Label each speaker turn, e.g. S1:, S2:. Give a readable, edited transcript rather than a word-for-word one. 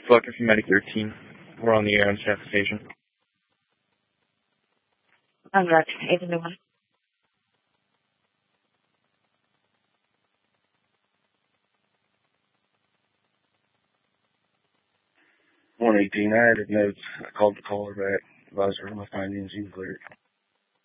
S1: Flutter from Medic 13. We're on the air on Staff Station.
S2: Congrats, 801.
S3: 118, I added notes. I called the caller back. Advised her of my findings. You can clear it.